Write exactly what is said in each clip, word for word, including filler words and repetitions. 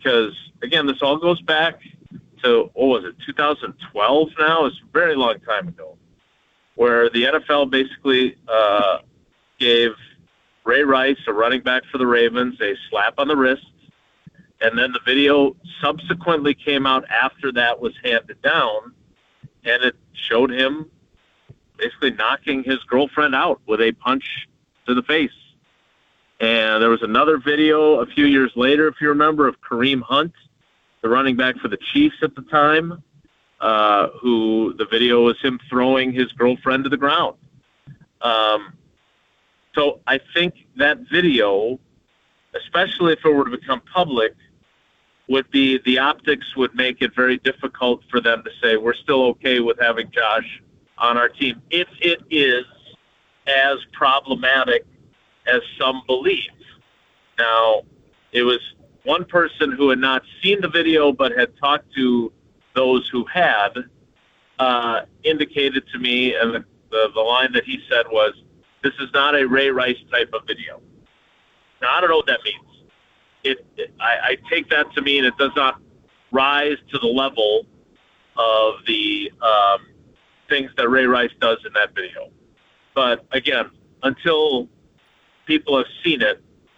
because, again, this all goes back to, what was it, two thousand twelve now? It's a very long time ago, where the N F L basically uh, gave Ray Rice, a running back for the Ravens, a slap on the wrist, and then the video subsequently came out after that was handed down, and it showed him basically knocking his girlfriend out with a punch to the face. And there was another video a few years later, if you remember, of Kareem Hunt, the running back for the Chiefs at the time, uh, who the video was him throwing his girlfriend to the ground. Um, so I think that video, especially if it were to become public, would be, the optics would make it very difficult for them to say, we're still okay with having Josh on our team, if it is as problematic as some believe. Now, it was one person who had not seen the video but had talked to those who had, uh, indicated to me, and the, the, the line that he said was, this is not a Ray Rice type of video. Now, I don't know what that means. It, it I, I take that to mean it does not rise to the level of the um, things that Ray Rice does in that video. But again, until people have seen it,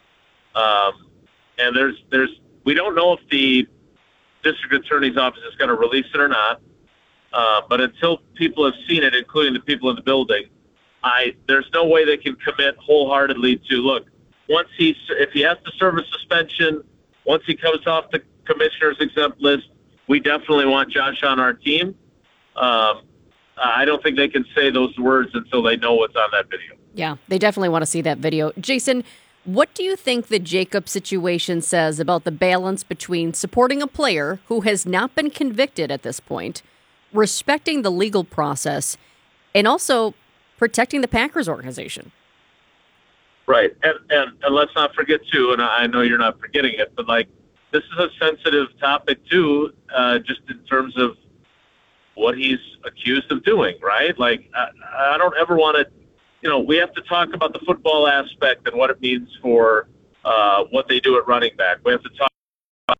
um, and there's there's we don't know if the district attorney's office is going to release it or not. Uh, but until people have seen it, including the people in the building, I there's no way they can commit wholeheartedly to, look, once he if he has to serve a suspension, once he comes off the commissioner's exempt list, we definitely want Josh on our team. Um, I don't think they can say those words until they know what's on that video. Yeah, they definitely want to see that video. Jason, what do you think the Jacobs situation says about the balance between supporting a player who has not been convicted at this point, respecting the legal process, and also protecting the Packers organization? Right. And, and, and let's not forget, too, and I know you're not forgetting it, but, like, this is a sensitive topic, too, uh, just in terms of what he's accused of doing, right? Like, I, I don't ever want to, you know, we have to talk about the football aspect and what it means for uh, what they do at running back. We have to talk about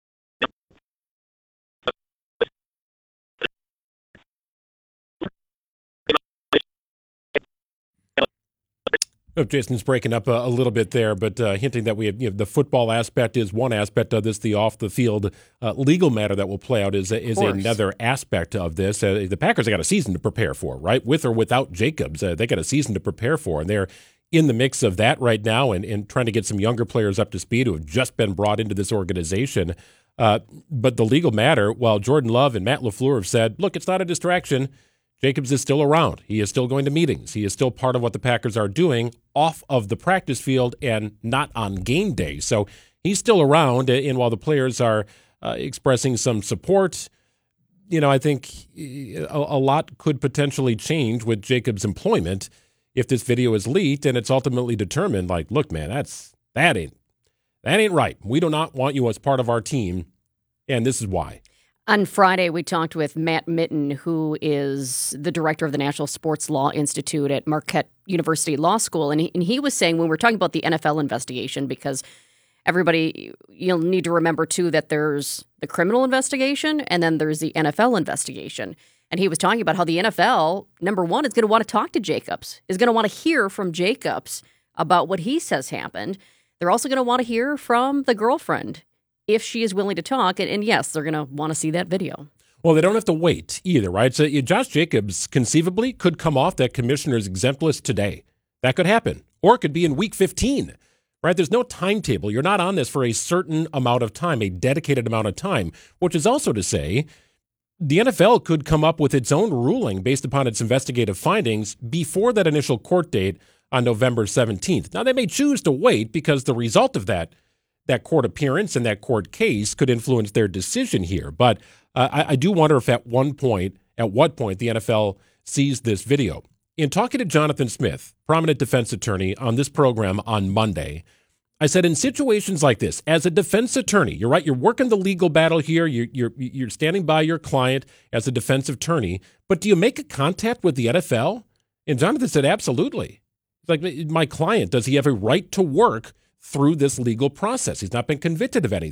Oh, Jason's breaking up a, a little bit there, but uh, hinting that we have, you know, the football aspect is one aspect of this. The off-the-field uh, legal matter that will play out is is another aspect of this. Uh, the Packers have got a season to prepare for, right? With or without Jacobs, uh, they got a season to prepare for, and they're in the mix of that right now and, and trying to get some younger players up to speed who have just been brought into this organization. Uh, but the legal matter, while Jordan Love and Matt LaFleur have said, look, it's not a distraction, Jacobs is still around. He is still going to meetings. He is still part of what the Packers are doing off of the practice field and not on game day. So he's still around, and while the players are uh, expressing some support, you know, I think a, a lot could potentially change with Jacobs' employment if this video is leaked and it's ultimately determined, like, look, man, that's that ain't that ain't right. We do not want you as part of our team, and this is why. On Friday, we talked with Matt Mitten, who is the director of the National Sports Law Institute at Marquette University Law School. And he, and he was saying, when we're talking about the N F L investigation, because everybody, you'll need to remember, too, that there's the criminal investigation and then there's the N F L investigation. And he was talking about how the N F L, number one, is going to want to talk to Jacobs, is going to want to hear from Jacobs about what he says happened. They're also going to want to hear from the girlfriend, if she is willing to talk, and, and yes, they're going to want to see that video. Well, they don't have to wait either, right? So Josh Jacobs conceivably could come off that commissioner's exempt list today. That could happen. Or it could be in week fifteen, right? There's no timetable. You're not on this for a certain amount of time, a dedicated amount of time, which is also to say the N F L could come up with its own ruling based upon its investigative findings before that initial court date on November seventeenth. Now, they may choose to wait because the result of that that court appearance and that court case could influence their decision here. But uh, I, I do wonder if at one point, at what point the N F L sees this video. In talking to Jonathan Smith, prominent defense attorney, on this program on Monday, I said, in situations like this, as a defense attorney, you're right, you're working the legal battle here, you're, you're, you're standing by your client as a defense attorney, but do you make a contact with the N F L? And Jonathan said, absolutely. Like, my client, does he have a right to work through this legal process? He's not been convicted of anything.